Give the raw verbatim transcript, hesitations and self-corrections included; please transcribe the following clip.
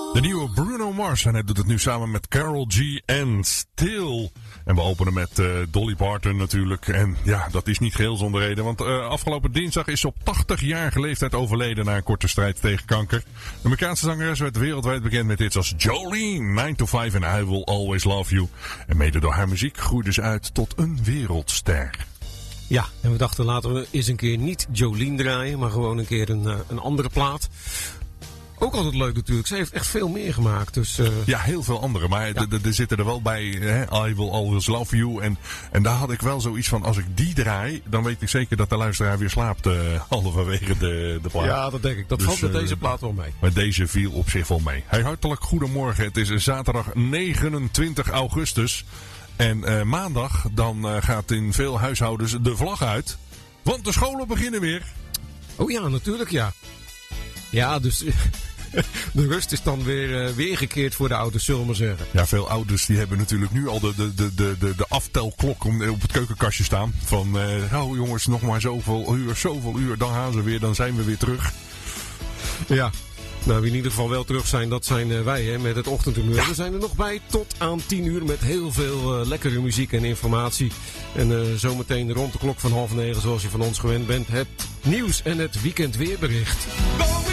De nieuwe Bruno Mars en hij doet het nu samen met Karol G en Still. En we openen met uh, Dolly Parton natuurlijk. En ja, dat is niet geheel zonder reden. Want uh, afgelopen dinsdag is ze op tachtigjarige leeftijd overleden na een korte strijd tegen kanker. De Amerikaanse zangeres werd wereldwijd bekend met hits als Jolene, nine to five en I Will Always Love You. En mede door haar muziek groeide ze uit tot een wereldster. Ja, en we dachten laten we eens een keer niet Jolene draaien, maar gewoon een keer een, een andere plaat. Ook altijd leuk natuurlijk. Ze heeft echt veel meer gemaakt. Dus, uh... Ja, heel veel andere. Maar ja. er zitten er wel bij. Hè? I Will Always Love You. En, en daar had ik wel zoiets van. Als ik die draai. Dan weet ik zeker dat de luisteraar weer slaapt. Uh, halverwege de, de plaat. Ja, dat denk ik. Dat dus, valt met uh, deze plaat wel mee. Maar deze viel op zich wel mee. Hey, hartelijk goedemorgen. Het is zaterdag negenentwintig augustus. En uh, maandag. Dan uh, gaat in veel huishoudens de vlag uit. Want de scholen beginnen weer. Oh ja, natuurlijk ja. Ja, dus de rust is dan weer uh, weergekeerd voor de ouders, zullen we maar zeggen. Ja, veel ouders die hebben natuurlijk nu al de, de, de, de, de, de aftelklok op het keukenkastje staan. Van, uh, oh jongens, nog maar zoveel uur, zoveel uur, dan gaan ze weer, dan zijn we weer terug. Ja, nou wie in ieder geval wel terug zijn, dat zijn uh, wij hè, met het ochtendhumeur. Ja. We zijn er nog bij tot aan tien uur met heel veel uh, lekkere muziek en informatie. En uh, zometeen rond de klok van half negen, zoals je van ons gewend bent, het nieuws en het weekendweerbericht.